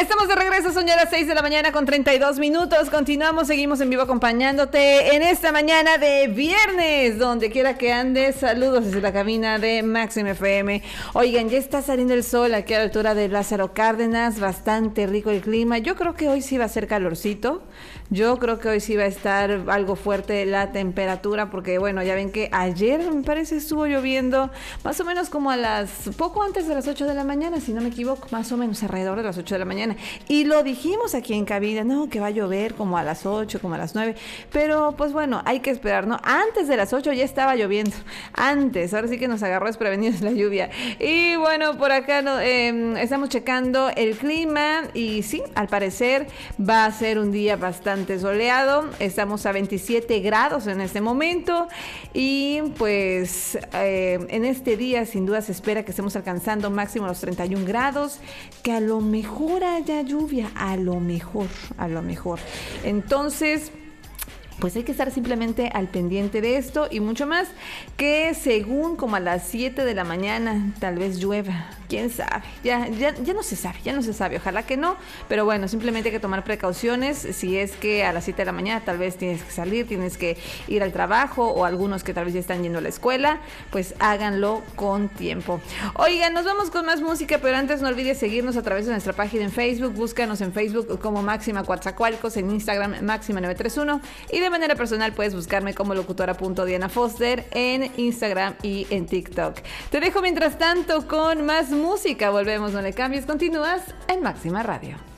Estamos de regreso, son ya las 6 de la mañana con 32 minutos. Continuamos, seguimos en vivo acompañándote en esta mañana de viernes, donde quiera que andes. Saludos desde la cabina de Máxima FM. Oigan, ya está saliendo el sol aquí a la altura de Lázaro Cárdenas, bastante rico el clima. Yo creo que hoy sí va a ser calorcito. Yo creo que hoy sí va a estar algo fuerte la temperatura, porque bueno, ya ven que ayer me parece estuvo lloviendo más o menos como poco antes de las 8 de la mañana, si no me equivoco, más o menos alrededor de las 8 de la mañana. Y lo dijimos aquí en cabina, no, que va a llover como a las 8, como a las 9, pero pues bueno, hay que esperar, ¿no? Antes de las 8 ya estaba lloviendo, antes, ahora sí que nos agarró desprevenidos la lluvia. Y bueno, por acá estamos checando el clima y sí, al parecer va a ser un día bastante soleado. Estamos a 27 grados en este momento y pues en este día sin duda se espera que estemos alcanzando máximo los 31 grados, que a lo mejor haya lluvia, a lo mejor. Entonces pues hay que estar simplemente al pendiente de esto y mucho más, que según como a las 7 de la mañana tal vez llueva. ¿Quién sabe? Ya no se sabe, ojalá que no, pero bueno, simplemente hay que tomar precauciones. Si es que a las 7 de la mañana tal vez tienes que salir, tienes que ir al trabajo, o algunos que tal vez ya están yendo a la escuela, pues háganlo con tiempo. Oigan, nos vamos con más música, pero antes no olvides seguirnos a través de nuestra página en Facebook. Búscanos en Facebook como Máxima Coatzacoalcos, en Instagram Máxima931, y de manera personal puedes buscarme como locutora.Diana Foster en Instagram y en TikTok. Te dejo mientras tanto con más música. Volvemos, no le cambies, continúas en Máxima Radio.